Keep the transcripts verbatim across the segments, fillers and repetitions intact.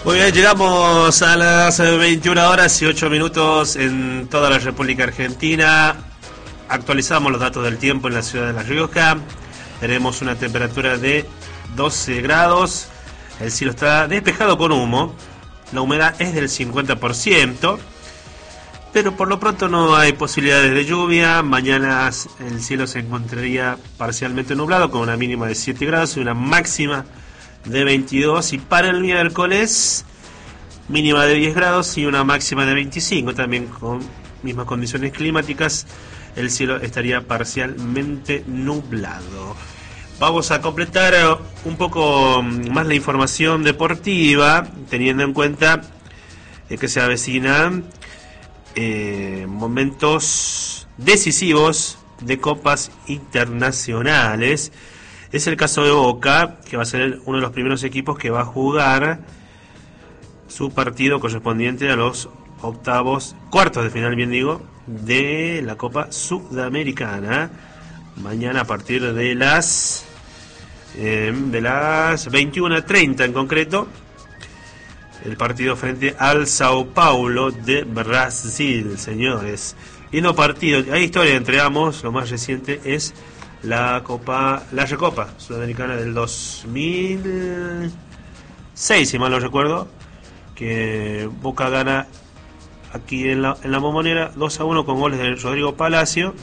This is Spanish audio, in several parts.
Muy bien, llegamos a las veintiuna horas y ocho minutos en toda la República Argentina. Actualizamos los datos del tiempo en la ciudad de La Rioja. Tenemos una temperatura de doce grados. El cielo está despejado con humo. La humedad es del cincuenta por ciento. Pero por lo pronto no hay posibilidades de lluvia. Mañana el cielo se encontraría parcialmente nublado con una mínima de siete grados y una máxima de veintidós, y para el miércoles mínima de diez grados y una máxima de veinticinco, también con mismas condiciones climáticas. El cielo estaría parcialmente nublado. Vamos a completar un poco más la información deportiva, teniendo en cuenta que se avecinan eh, momentos decisivos de copas internacionales. Es el caso de Boca, que va a ser uno de los primeros equipos que va a jugar su partido correspondiente a los octavos, cuartos de final, bien digo, de la Copa Sudamericana. Mañana a partir de las eh, de las veintiuna treinta en concreto, el partido frente al Sao Paulo de Brasil, señores. Y no partido, hay historia entre ambos. Lo más reciente es la Copa, la Recopa Sudamericana del dos mil seis, si mal no recuerdo, que Boca gana aquí en la, en la Bombonera dos a uno con goles de Rodrigo Palacio,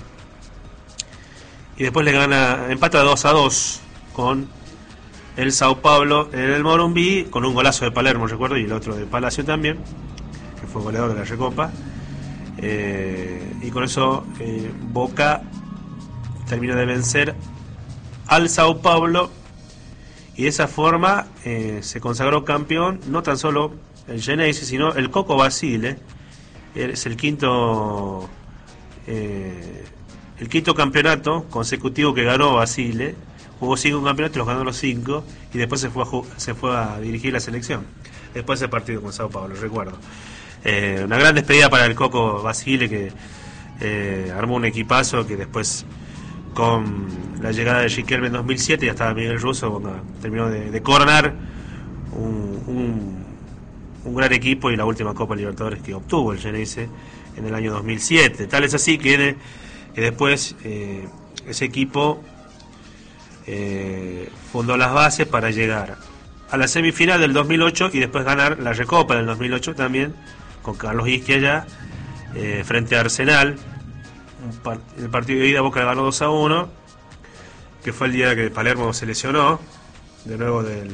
y después le gana, empata dos a dos con el Sao Paulo en el Morumbi, con un golazo de Palermo, recuerdo, y el otro de Palacio también, que fue goleador de la Recopa. Eh, y con eso eh, Boca termina de vencer al Sao Paulo, y de esa forma eh, se consagró campeón no tan solo el Genesis, sino el Coco Basile. Es el quinto eh, el quinto campeonato consecutivo que ganó Basile. Jugó cinco campeonatos y los ganó los cinco, y después se fue a, se fue a dirigir la selección después del partido con Sao Paulo, recuerdo. Eh, una gran despedida para el Coco Basile, que eh, armó un equipazo que después, con la llegada de Riquelme en dos mil siete, ya estaba Miguel Russo, cuando terminó de, de coronar un, un, un gran equipo, y la última Copa Libertadores que obtuvo el Geneise en el año dos mil siete. Tal es así que, que después eh, ese equipo eh, fundó las bases para llegar a la semifinal del dos mil ocho y después ganar la Recopa del dos mil ocho también, con Carlos Isquia allá, eh, frente a Arsenal. El partido de ida Boca ganó dos a uno, que fue el día que Palermo se lesionó de nuevo del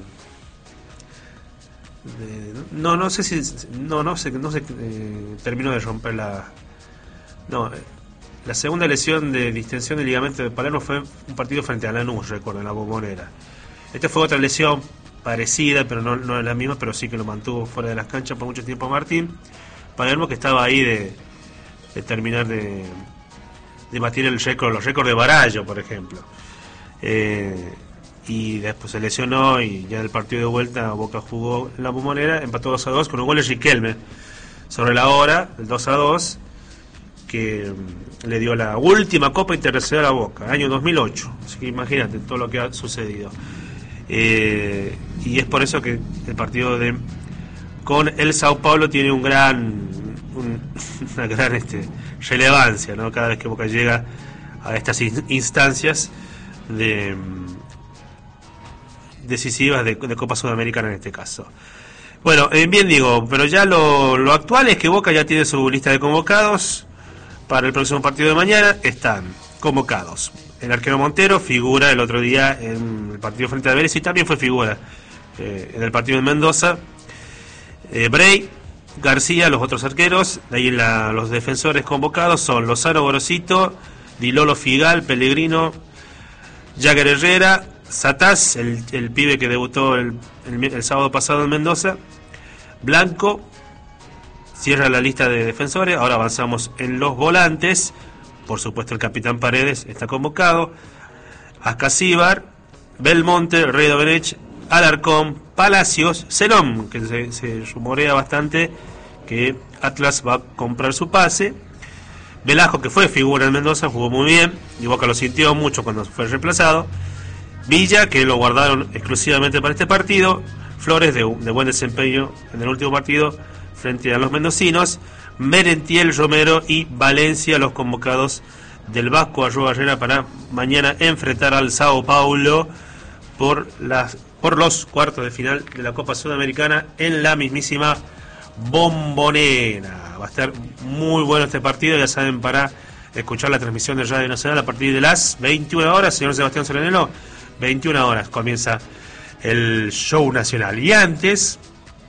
de, no no sé si no no sé no sé eh, terminó de romper la no la segunda lesión de distensión del ligamento de Palermo fue un partido frente a Lanús, recuerdo, en la Bombonera. Este fue otra lesión parecida, pero no, no es la misma, pero sí que lo mantuvo fuera de las canchas por mucho tiempo Martín Palermo, que estaba ahí de, de terminar de de batir el récord, los récords de Barallo, por ejemplo. Eh, y después se lesionó, y ya el partido de vuelta Boca jugó en la Bombonera, empató dos a dos con un gol de Riquelme sobre la hora, el dos a dos, que um, le dio la última Copa Internacional a Boca, año dos mil ocho. Así que imagínate todo lo que ha sucedido. Eh, y es por eso que el partido de con el Sao Paulo tiene un gran un, una gran este relevancia, ¿no? Cada vez que Boca llega a estas instancias de decisivas de, de Copa Sudamericana en este caso. Bueno, eh, bien digo, pero ya lo, lo actual es que Boca ya tiene su lista de convocados para el próximo partido de mañana. Están convocados el arquero Montero, figura el otro día en el partido frente a Vélez, y también fue figura eh, en el partido en Mendoza. eh, Bray, García, los otros arqueros. De ahí la, los defensores convocados son Lozano, Gorosito, Di Lolo, Figal, Pellegrino, Jagger Herrera, Satás, el, el pibe que debutó el, el, el sábado pasado en Mendoza, Blanco. Cierra la lista de defensores. Ahora avanzamos en los volantes. Por supuesto el capitán Paredes está convocado, Ascasíbar, Belmonte, Rey Domenech, Alarcón, Palacios, Zenón, que se, se rumorea bastante que Atlas va a comprar su pase, Velasco, que fue figura en Mendoza, jugó muy bien, y Boca lo sintió mucho cuando fue reemplazado, Villa, que lo guardaron exclusivamente para este partido, Flores de, de buen desempeño en el último partido frente a los mendocinos, Merentiel, Romero y Valencia los convocados del Vasco Ayo Barrera para mañana enfrentar al Sao Paulo por las por los cuartos de final de la Copa Sudamericana en la mismísima Bombonera. Va a estar muy bueno este partido, ya saben, para escuchar la transmisión de Radio Nacional a partir de las veintiuna horas, señor Sebastián Solenelo, veintiuna horas comienza el show nacional. Y antes,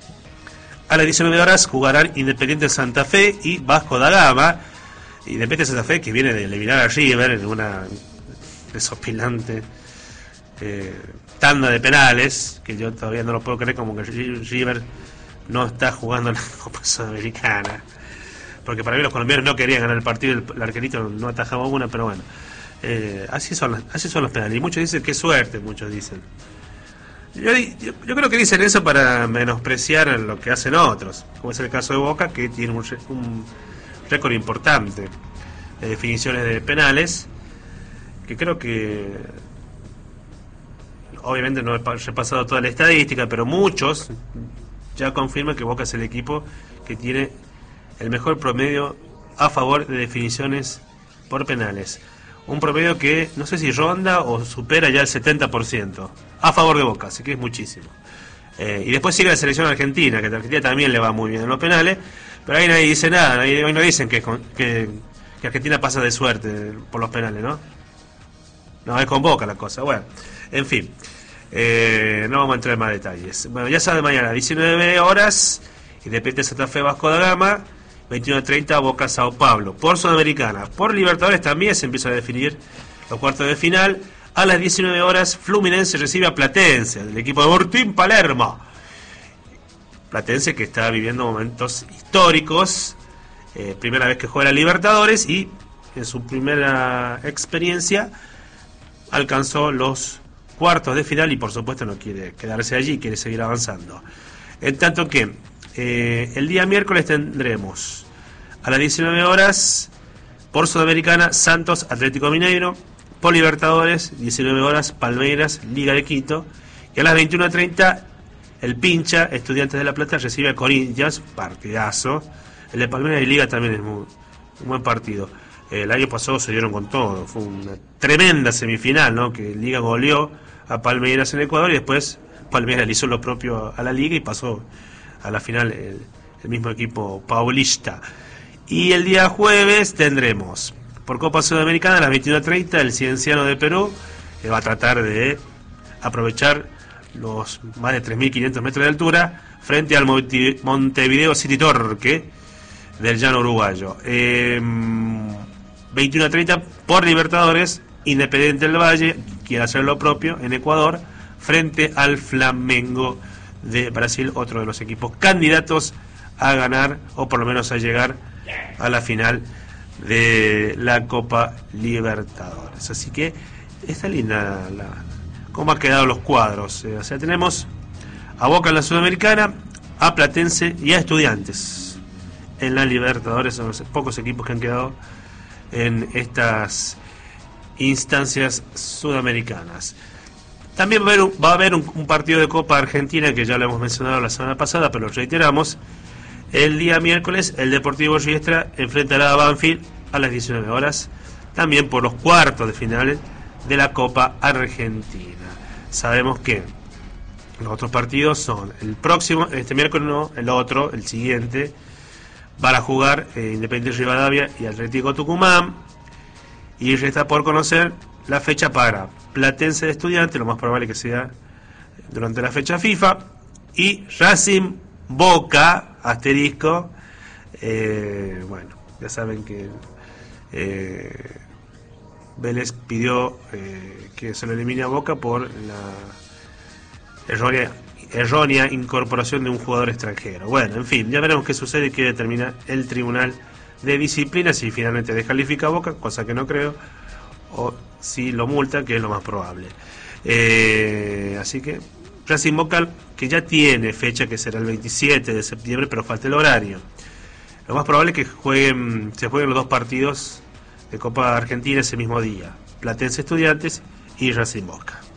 a las diecinueve horas, jugarán Independiente Santa Fe y Vasco da Gama. Independiente Santa Fe, que viene de eliminar a River en una desopilante eh, tanda de penales, que yo todavía no lo puedo creer, como que River no está jugando la Copa Sudamericana, porque para mí los colombianos no querían ganar el partido, el arquerito no atajaba una, pero bueno, eh, así son las, así son los penales, y muchos dicen qué suerte, muchos dicen. Yo, yo, yo creo que dicen eso para menospreciar lo que hacen otros, como es el caso de Boca, que tiene un, un récord importante de definiciones de penales, que creo que obviamente no he repasado toda la estadística, pero muchos ya confirman que Boca es el equipo que tiene el mejor promedio a favor de definiciones por penales. Un promedio que no sé si ronda o supera ya el setenta por ciento a favor de Boca, así que es muchísimo. Eh, y después sigue la selección argentina, que a Argentina también le va muy bien en los penales, pero ahí nadie dice nada, ahí no dicen que, que, que Argentina pasa de suerte por los penales, ¿no? No, es con Boca la cosa. Bueno, en fin, eh, no vamos a entrar en más detalles. Bueno, ya saben, mañana diecinueve horas, Independiente Santa Fe, Vasco da Gama, veintiuno treinta, Boca Sao Paulo. Por Sudamericana, por Libertadores también se empieza a definir los cuartos de final. A las diecinueve horas, Fluminense recibe a Platense, del equipo de Martín Palermo. Platense que está viviendo momentos históricos, eh, primera vez que juega a Libertadores, y en su primera experiencia alcanzó los cuartos de final y por supuesto no quiere quedarse allí, quiere seguir avanzando. En tanto que eh, el día miércoles tendremos a las diecinueve horas por Sudamericana Santos Atlético Mineiro, por Libertadores diecinueve horas Palmeiras Liga de Quito, y a las veintiuno treinta el Pincha Estudiantes de La Plata recibe a Corinthians, partidazo. El de Palmeiras y Liga también es muy, un buen partido. El año pasado se dieron con todo, fue una tremenda semifinal, ¿no? Que Liga goleó a Palmeiras en Ecuador y después Palmeiras le hizo lo propio a la Liga y pasó a la final el, el mismo equipo paulista. Y el día jueves tendremos por Copa Sudamericana a las veintiuno treinta el Cienciano de Perú, que va a tratar de aprovechar los más de tres mil quinientos metros de altura frente al Montevideo City Torque del llano uruguayo. Eh, veintiuno treinta por Libertadores, Independiente del Valle quiere hacer lo propio en Ecuador frente al Flamengo de Brasil, otro de los equipos candidatos a ganar o por lo menos a llegar a la final de la Copa Libertadores. Así que está linda la, cómo han quedado los cuadros. Eh, o sea, tenemos a Boca en la Sudamericana, a Platense y a Estudiantes en la Libertadores. Son los pocos equipos que han quedado en estas instancias sudamericanas. También va a haber, un, va a haber un, un partido de Copa Argentina que ya lo hemos mencionado la semana pasada, pero lo reiteramos. El día miércoles el Deportivo Riestra enfrentará a Banfield a las diecinueve horas, también por los cuartos de finales de la Copa Argentina. Sabemos que los otros partidos son el próximo, este miércoles no, el otro, el siguiente, van a jugar eh, Independiente Rivadavia y Atlético Tucumán, y resta por conocer la fecha para Platense de Estudiantes, lo más probable que sea durante la fecha FIFA, y Racing Boca, asterisco, eh, bueno, ya saben que eh, Vélez pidió eh, que se lo elimine a Boca por la errónea, errónea incorporación de un jugador extranjero. Bueno, en fin, ya veremos qué sucede y qué determina el Tribunal de Disciplina, si finalmente descalifica a Boca, cosa que no creo, o si lo multa, que es lo más probable. Eh, así que Racing Boca, que ya tiene fecha, que será el veintisiete de septiembre, pero falta el horario. Lo más probable es que jueguen, se jueguen los dos partidos de Copa Argentina ese mismo día, Platense Estudiantes y Racing Boca.